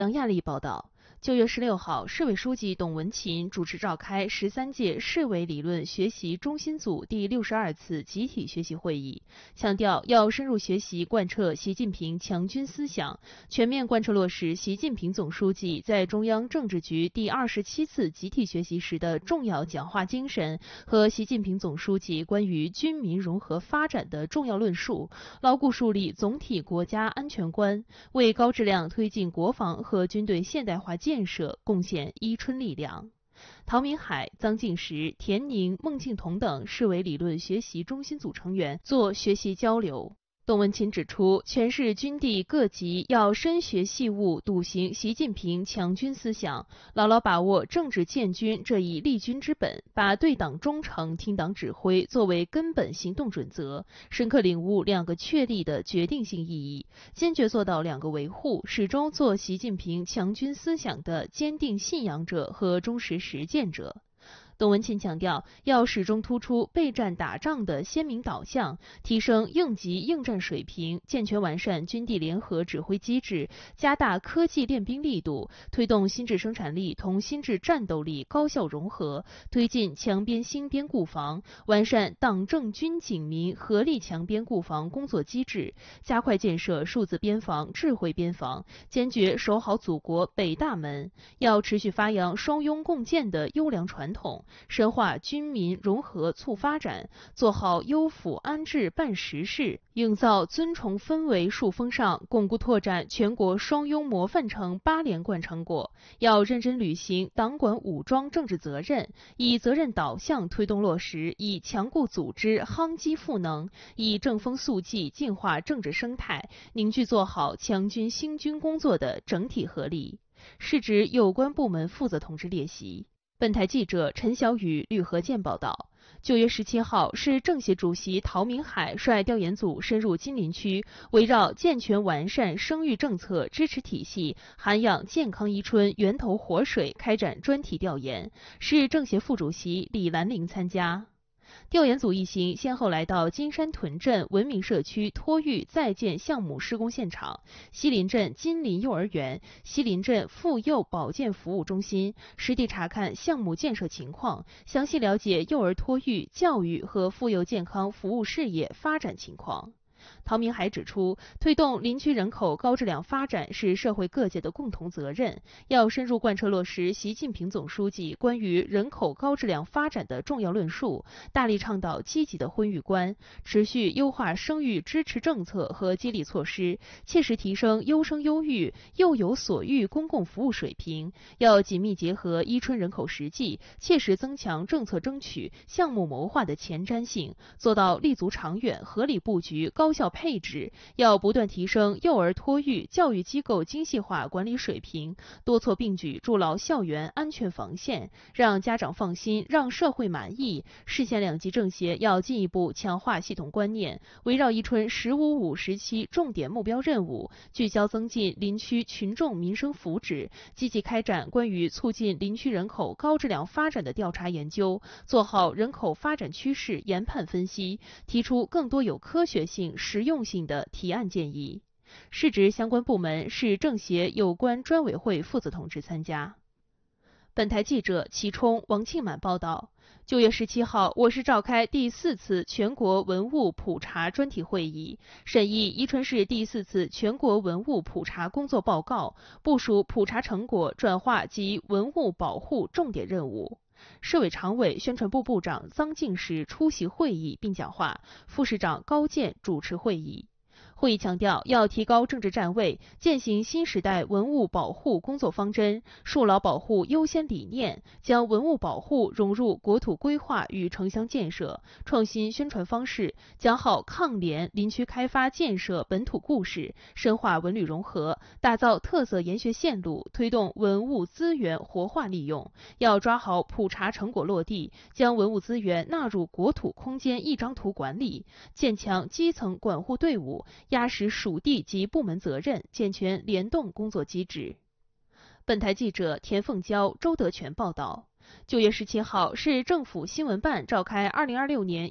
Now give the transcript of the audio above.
杨亚丽报道，9月16号，市委书记董文勤主持召开13届市委理论学习中心组第62次集体学习会议，强调要深入学习贯彻习近平强军思想，全面贯彻落实习近平总书记在中央政治局第27次集体学习时的重要讲话精神和习近平总书记关于军民融合发展的重要论述，牢固树立总体国家安全观，为高质量推进国防和军队现代化建设贡献伊春力量。陶明海、臧敬实、田宁、孟庆彤等市委理论学习中心组成员做学习交流。董文勤指出，全市军地各级要深学细悟，笃行习近平强军思想，牢牢把握政治建军这一立军之本，把对党忠诚、听党指挥作为根本行动准则，深刻领悟2个确立的决定性意义，坚决做到2个维护，始终做习近平强军思想的坚定信仰者和忠实实践者。董文勤强调，要始终突出备战打仗的鲜明导向，提升应急应战水平，健全完善军地联合指挥机制，加大科技练兵力度，推动新质生产力同新质战斗力高效融合，推进强边兴边固防，完善党政军警民合力强边固防工作机制，加快建设数字边防、智慧边防，坚决守好祖国北大门。要持续发扬双拥共建的优良传统，深化军民融合促发展，做好优抚安置办实事，营造尊崇氛围树峰上，巩固拓展全国双拥模范城8连冠成果。要认真履行党管武装政治责任，以责任导向推动落实，以强固组织夯基赋能，以正风肃纪净化政治生态，凝聚做好强军兴军工作的整体合力。是指有关部门负责同志列席。本台记者陈小雨、吕和建报道，9月17号，市政协主席陶明海率调研组深入金陵区，围绕健全完善生育政策支持体系，涵养健康伊春源头活水开展专题调研。市政协副主席李兰玲参加。调研组一行先后来到金山屯镇文明社区托育在建项目施工现场、西林镇金林幼儿园、西林镇妇幼保健服务中心，实地查看项目建设情况，详细了解幼儿托育、教育和妇幼健康服务事业发展情况。陶明海指出，推动林区人口高质量发展是社会各界的共同责任，要深入贯彻落实习近平总书记关于人口高质量发展的重要论述，大力倡导积极的婚育观，持续优化生育支持政策和激励措施，切实提升优生优育、幼有所育公共服务水平。要紧密结合伊春人口实际，切实增强政策争取、项目谋划的前瞻性，做到立足长远、合理布局、高效配置。要不断提升幼儿托育教育机构精细化管理水平，多措并举筑牢校园安全防线，让家长放心，让社会满意。市县2级政协要进一步强化系统观念，围绕伊春“15-5”时期重点目标任务，聚焦增进林区群众民生福祉，积极开展关于促进林区人口高质量发展的调查研究，做好人口发展趋势研判分析，提出更多有科学性、实用性的提案建议。市直相关部门、市政协有关专委会负责同志参加。本台记者齐冲、王庆满报道，9月17号，我市召开第4次全国文物普查专题会议，审议伊春市第4次全国文物普查工作报告，部署普查成果转化及文物保护重点任务。市委常委、宣传部部长臧敬实出席会议并讲话，副市长高健主持会议。会议强调，要提高政治站位，践行新时代文物保护工作方针，树牢保护优先理念，将文物保护融入国土规划与城乡建设，创新宣传方式，讲好抗联林区开发建设本土故事，深化文旅融合，打造特色研学线路，推动文物资源活化利用。要抓好普查成果落地，将文物资源纳入国土空间一张图管理，建强基层管护队伍，压实属地及部门责任，健全联动工作机制。本台记者田凤娇、周德全报道。9月17号，市政府新闻办召开2026年